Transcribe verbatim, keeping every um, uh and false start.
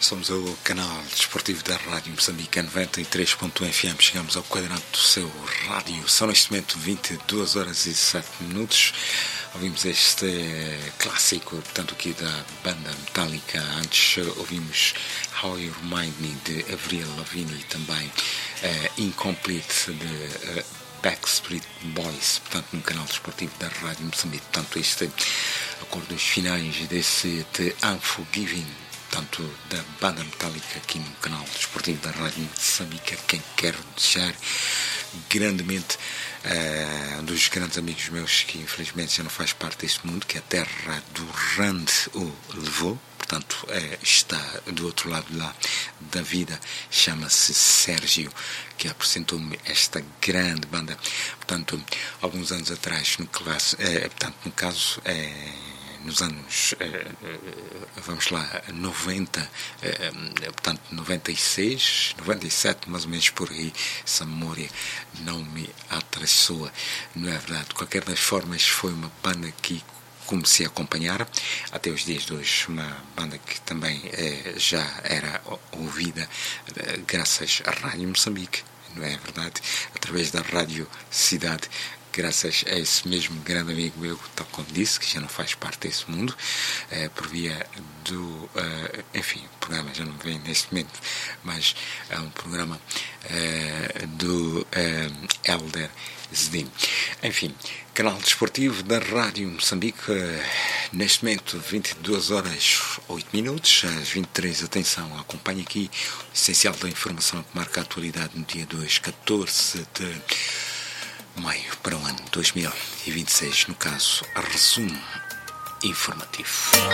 somos o canal desportivo da Rádio Moçambique noventa e três ponto um F M. Chegamos ao quadrado do seu rádio. São neste momento vinte e duas horas e sete minutos. Ouvimos este clássico, portanto, aqui da banda Metallica. Antes ouvimos How You Remind Me, de Avril Lavigne, e também uh, Incomplete, de uh, Backstreet Boys, portanto, no canal desportivo da Rádio Moçambique. Portanto, este acordos finais desse The Unforgiving, tanto da banda Metallica, aqui no canal desportivo da Rádio Moçambique. Quem quer desejar grandemente uh, um dos grandes amigos meus que infelizmente já não faz parte deste mundo, que a terra do Rand o levou, portanto uh, está do outro lado lá da vida, chama-se Sérgio, que apresentou-me esta grande banda, portanto, alguns anos atrás, no, classe, uh, portanto, no caso uh, nos anos, vamos lá, noventa, portanto, noventa e seis, noventa e sete, mais ou menos por aí, essa memória não me atrasou, não é verdade? De qualquer das formas, foi uma banda que comecei a acompanhar até os dias de hoje, uma banda que também já era ouvida graças à Rádio Moçambique, não é verdade? Através da Rádio Cidade, graças a esse mesmo grande amigo meu, tal como disse, que já não faz parte desse mundo, eh, por via do, eh, enfim, o programa já não vem neste momento, mas é um programa eh, do eh, Elder Zedin. Enfim, canal desportivo da Rádio Moçambique, eh, neste momento vinte e duas horas oito minutos, às vinte e três, atenção, acompanhe aqui o essencial da informação que marca a atualidade no dia dois, catorze de maio para o ano dois mil e vinte e seis, no caso, a resumo informativo.